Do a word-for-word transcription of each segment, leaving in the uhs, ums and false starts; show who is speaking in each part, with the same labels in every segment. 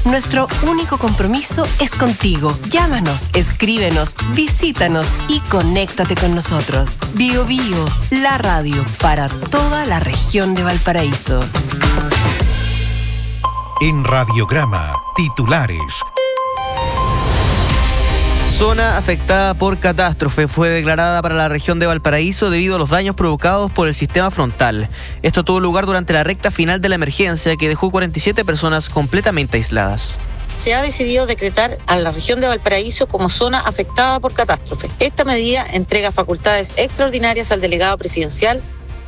Speaker 1: Nuestro único compromiso es contigo. Llámanos, escríbenos, visítanos y conéctate con nosotros. Bio Bio, la radio para toda la región de Valparaíso.
Speaker 2: En Radiograma, titulares.
Speaker 3: Zona afectada por catástrofe fue declarada para la región de Valparaíso debido a los daños provocados por el sistema frontal. Esto tuvo lugar durante la recta final de la emergencia que dejó cuarenta y siete personas completamente aisladas.
Speaker 4: Se ha decidido decretar a la región de Valparaíso como zona afectada por catástrofe. Esta medida entrega facultades extraordinarias al delegado presidencial.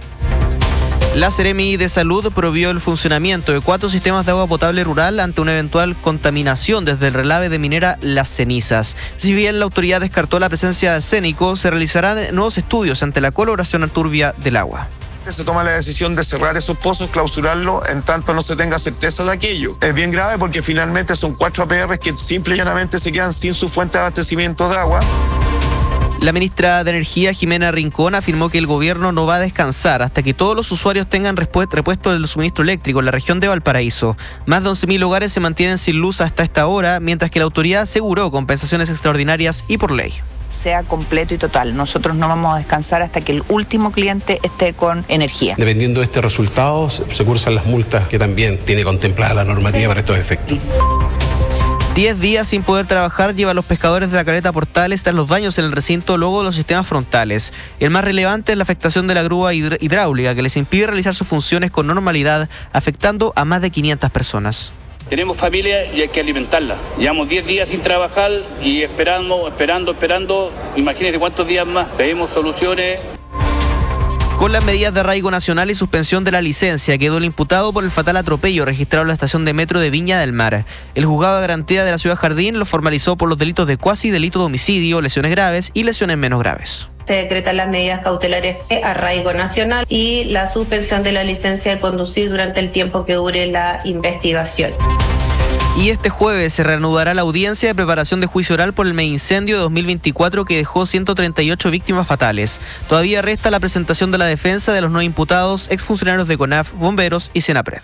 Speaker 3: La Seremi de Salud prohibió el funcionamiento de cuatro sistemas de agua potable rural ante una eventual contaminación desde el relave de minera Las Cenizas. Si bien la autoridad descartó la presencia de arsénico, se realizarán nuevos estudios ante la coloración turbia del agua.
Speaker 5: Se toma la decisión de cerrar esos pozos, clausurarlos, en tanto no se tenga certeza de aquello. Es bien grave porque finalmente son cuatro A P Rs que simple y llanamente se quedan sin su fuente de abastecimiento de agua.
Speaker 3: La ministra de Energía, Jimena Rincón, afirmó que el gobierno no va a descansar hasta que todos los usuarios tengan repuesto del suministro eléctrico en la región de Valparaíso. Más de once mil hogares se mantienen sin luz hasta esta hora, mientras que la autoridad aseguró compensaciones extraordinarias y por ley.
Speaker 6: Sea completo y total. Nosotros no vamos a descansar hasta que el último cliente esté con energía.
Speaker 7: Dependiendo de este resultado, se cursan las multas que también tiene contemplada la normativa para estos efectos.
Speaker 3: Diez días sin poder trabajar llevan los pescadores de la Caleta Portales tras los daños en el recinto luego de los sistemas frontales. El más relevante es la afectación de la grúa hidráulica que les impide realizar sus funciones con normalidad, afectando a más de quinientas personas.
Speaker 8: Tenemos familia y hay que alimentarla. Llevamos diez días sin trabajar y esperando, esperando, esperando. Imagínense cuántos días más. Pedimos soluciones.
Speaker 3: Con las medidas de arraigo nacional y suspensión de la licencia, quedó el imputado por el fatal atropello registrado en la estación de metro de Viña del Mar. El juzgado de garantía de la Ciudad Jardín lo formalizó por los delitos de cuasi, delito de homicidio, lesiones graves y lesiones menos graves.
Speaker 9: Se decretan las medidas cautelares de arraigo nacional y la suspensión de la licencia de conducir durante el tiempo que dure la investigación.
Speaker 3: Y este jueves se reanudará la audiencia de preparación de juicio oral por el megaincendio de dos mil veinticuatro que dejó ciento treinta y ocho víctimas fatales. Todavía resta la presentación de la defensa de los nueve imputados, exfuncionarios de CONAF, bomberos y Senapred.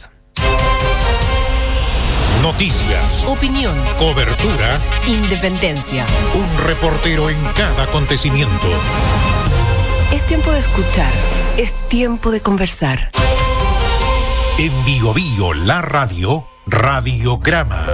Speaker 2: Noticias,
Speaker 1: Opinión,
Speaker 2: cobertura,
Speaker 1: independencia.
Speaker 2: un reportero en cada acontecimiento.
Speaker 1: Es tiempo de escuchar, es tiempo de conversar.
Speaker 2: En Bio Bio, la radio, Radiograma.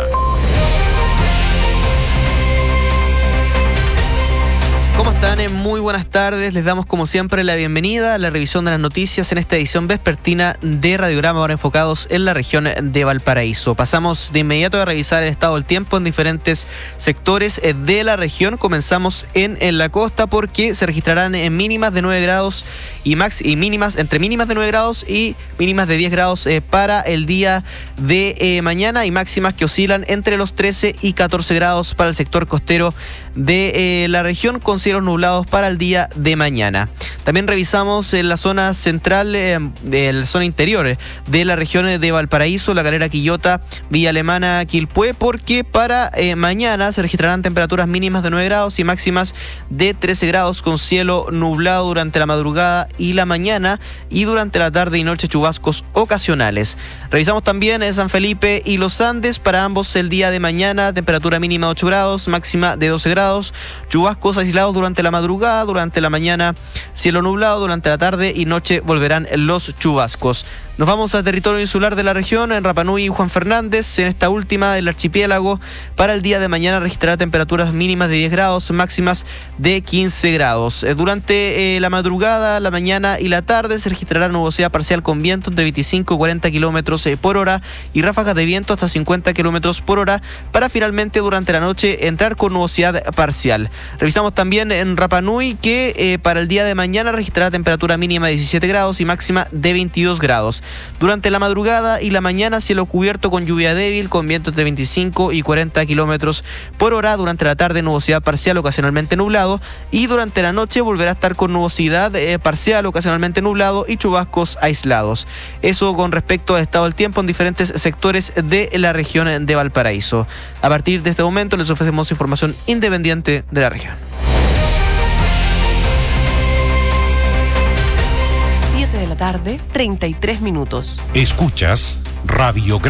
Speaker 3: ¿Cómo están? Muy buenas tardes. Les damos como siempre la bienvenida a la revisión de las noticias en esta edición vespertina de Radiograma, ahora enfocados en la región de Valparaíso. Pasamos de inmediato a revisar el estado del tiempo en diferentes sectores de la región. Comenzamos en, en la costa porque se registrarán en mínimas de nueve grados y, max, y mínimas, entre mínimas de nueve grados y mínimas de diez grados eh, para el día de eh, mañana y máximas que oscilan entre los trece y catorce grados para el sector costero de eh, la región, con cielos nublados para el día de mañana. También revisamos en la zona central, eh, de la zona interior de la región de Valparaíso, La Calera, Quillota, Villa Alemana, Quilpué, porque para eh, mañana se registrarán temperaturas mínimas de nueve grados y máximas de trece grados, con cielo nublado durante la madrugada y la mañana, y durante la tarde y noche chubascos ocasionales. Revisamos también en San Felipe y Los Andes, para ambos el día de mañana, temperatura mínima de ocho grados, máxima de doce grados, chubascos aislados durante la madrugada, durante la mañana cielo nublado, durante la tarde y noche volverán los chubascos. Nos vamos al territorio insular de la región, en Rapa Nui y Juan Fernández. En esta última, el archipiélago, para el día de mañana registrará temperaturas mínimas de diez grados, máximas de quince grados. Durante eh, la madrugada, la mañana y la tarde se registrará nubosidad parcial con viento entre veinticinco y cuarenta kilómetros por hora y ráfagas de viento hasta cincuenta kilómetros por hora, para finalmente durante la noche entrar con nubosidad parcial. Revisamos también en Rapa Nui que eh, para el día de mañana registrará temperatura mínima de diecisiete grados y máxima de veintidós grados. Durante la madrugada y la mañana, cielo cubierto con lluvia débil, con viento entre veinticinco y cuarenta kilómetros por hora. Durante la tarde, nubosidad parcial, ocasionalmente nublado. Y durante la noche volverá a estar con nubosidad eh, parcial, ocasionalmente nublado y chubascos aislados. Eso con respecto al estado del tiempo en diferentes sectores de la región de Valparaíso. A partir de este momento les ofrecemos información independiente de la región.
Speaker 1: De la tarde, treinta y tres minutos.
Speaker 2: Escuchas Radiograma.